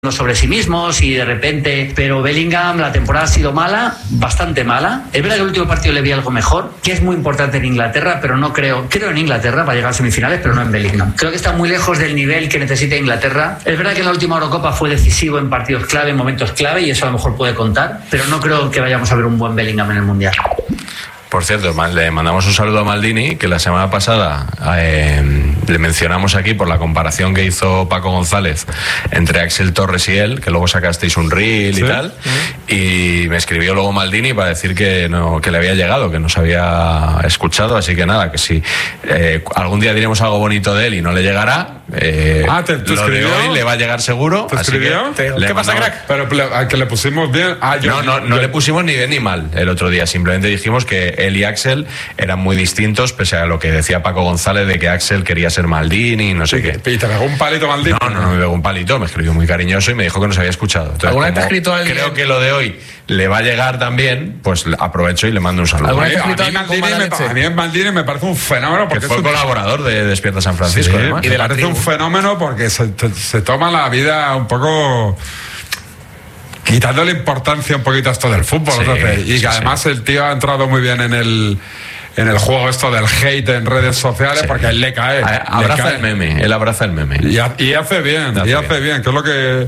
sobre sí mismos y de repente, pero Bellingham, la temporada ha sido mala, bastante mala. Es verdad que el último partido le vi algo mejor, que es muy importante en Inglaterra, pero no creo en Inglaterra para llegar a semifinales, pero no en Bellingham. Creo que está muy lejos del nivel que necesita Inglaterra. Es verdad que en la última Eurocopa fue decisivo en partidos clave, en momentos clave, y eso a lo mejor puede contar, pero no creo que vayamos a ver un buen Bellingham en el Mundial. Por cierto, le mandamos un saludo a Maldini, que la semana pasada le mencionamos aquí por la comparación que hizo Paco González entre Axel Torres y él, que luego sacasteis un reel y tal, y me escribió luego Maldini para decir que le había llegado, que nos había escuchado, así que nada, que si algún día diremos algo bonito de él y no le llegará, lo de hoy le va a llegar seguro. ¿Te escribió? ¿Qué pasa, crack? Pero a que le pusimos bien. No le pusimos ni bien ni mal el otro día, simplemente dijimos que él y Axel eran muy distintos, pese a lo que decía Paco González de que Axel quería ser Maldini y no sé qué. ¿Y te pegó un palito Maldini? No me pegó un palito, me escribió muy cariñoso y me dijo que nos había escuchado. Entonces, ¿alguna vez te ha escrito alguien? Creo que lo de hoy le va a llegar también, pues aprovecho y le mando un saludo. ¿Alguna vez te ha A escrito mí Maldini me parece un fenómeno, porque fue colaborador de Despierta San Francisco, además. Y me parece un fenómeno porque se toma la vida un poco quitándole importancia un poquito a esto del fútbol, y que además el tío ha entrado muy bien en el juego esto del hate en redes sociales, porque a él le cae. Abraza el meme, él abraza el meme. Y hace bien, que es lo que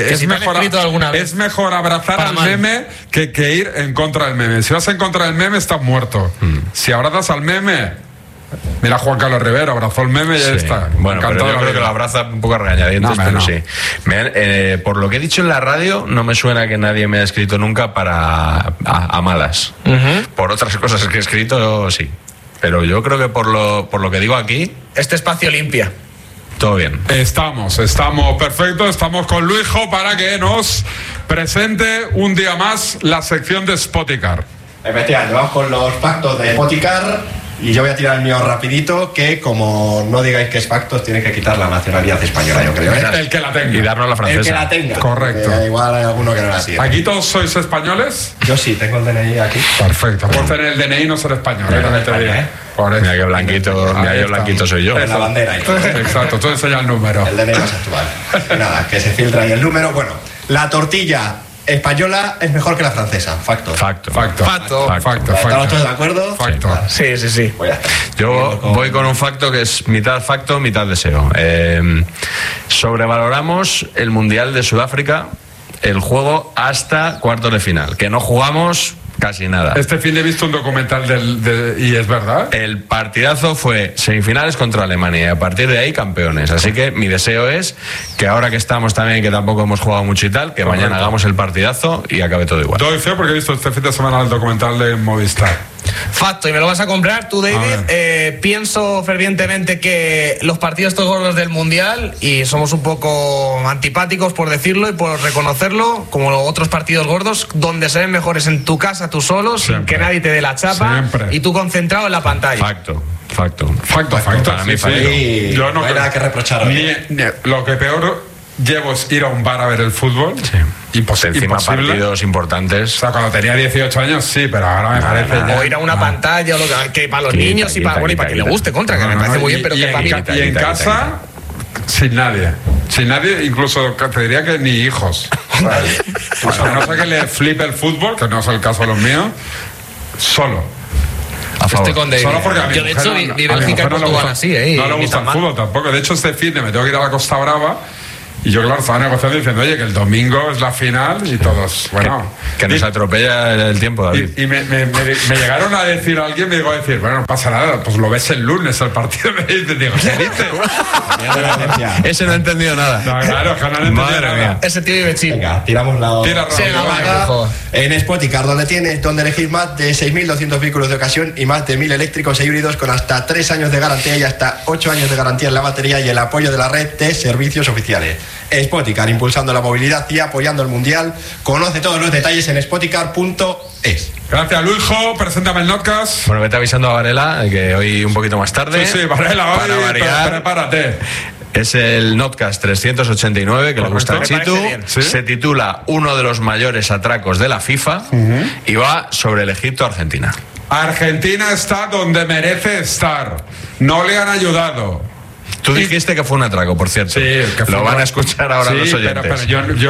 es mejor abrazar al meme que ir en contra del meme. Si vas en contra del meme, estás muerto. Si abrazas al meme, mira, Juan Carlos Rivero abrazó el meme y ya está. Bueno, pero yo creo que lo abraza un poco a regañadientes, pero sí. Por lo que he dicho en la radio, no me suena que nadie me haya escrito nunca a malas. Por otras cosas que he escrito, sí. Pero yo creo que por lo que digo aquí, este espacio limpia. Todo bien. Estamos perfectos. Estamos con Luisjo para que nos presente un día más la sección de Spoticar. Efectivamente, vamos con los factos de Spoticar. Y yo voy a tirar el mío rapidito, que como no digáis que es factos, tiene que quitar la nacionalidad española, yo creo. El que la tenga. Y darnos la francesa. El que la tenga. Correcto. Igual hay alguno que no la tiene. ¿Aquí todos sois españoles? Yo sí, tengo el DNI aquí. Perfecto. Por tener el DNI no ser español. Por eso. Mira qué blanquito, blanquito soy yo. La bandera ahí. Exacto, tú enseñas el número. El DNI más actual. Y nada, que se filtra ahí el número. Bueno, la tortilla española es mejor que la francesa. Facto. ¿Estamos todos de acuerdo? Facto. Sí. Yo voy con un facto que es mitad facto, mitad deseo. Sobrevaloramos el Mundial de Sudáfrica, el juego hasta cuartos de final, que no jugamos casi nada. Este fin de he visto un documental y es verdad. El partidazo fue semifinales contra Alemania y a partir de ahí campeones. Así que mi deseo es que ahora que estamos también, que tampoco hemos jugado mucho y tal, que mañana hagamos el partidazo y acabe todo igual. Doy feo porque he visto este fin de semana el documental de Movistar. Facto, y me lo vas a comprar tú, David. Pienso fervientemente que los partidos estos gordos del Mundial, y somos un poco antipáticos por decirlo y por reconocerlo, como otros partidos gordos, donde se ven mejores en tu casa, tú solo, sin que nadie te dé la chapa, y tú concentrado en la pantalla. Facto. Para mí, sí. Yo no hay nada que reprochar. Lo que peor llevo es ir a un bar a ver el fútbol. Sí. Encima partidos importantes. O sea, cuando tenía 18 años sí, pero ahora me parece ya. O ir a una pantalla, o lo que para los niños y para que le guste contra, que me parece muy bien, pero que para mí. Y en casa, sin nadie. Sin nadie, incluso te diría que ni hijos. O sea, no sé que le flipe el fútbol, que no es el caso de los míos, solo. Estoy con David. Solo porque a mi yo, de hecho, mujer vi Bélgica y Portugal así, no le gusta el fútbol tampoco. De hecho, este fin de me tengo que ir a la Costa Brava. Y yo, claro, estaba negociando diciendo, oye, que el domingo es la final y todos, bueno... Que nos atropella el tiempo, David. Y me llegaron a decir, alguien me llegó a decir, bueno, no pasa nada, pues lo ves el lunes, el partido, me dice, digo, ¿qué dices? Ese no ha entendido nada. No, claro, que no he entendido nada. Ese tío vive chico. Venga, tiramos la... Tira en Spoticar, donde elegís más de 6.200 vehículos de ocasión y más de 1.000 eléctricos e híbridos con hasta 3 años de garantía y hasta 8 años de garantía en la batería y el apoyo de la red de servicios oficiales. Spoticar, impulsando la movilidad y apoyando el Mundial. Conoce todos los detalles en spoticar.es. Gracias, Luisjo. Preséntame el notcast. Bueno, vete avisando a Varela, que hoy un poquito más tarde. Sí, Varela, hoy, para variar, prepárate. Es el Notcast 389, que le gusta al Chitu. ¿Sí? Se titula Uno de los mayores atracos de la FIFA y va sobre el Egipto-Argentina. Argentina está donde merece estar. No le han ayudado. Tú dijiste que fue un atraco, por cierto. Sí, que lo van a escuchar ahora los oyentes. Pero yo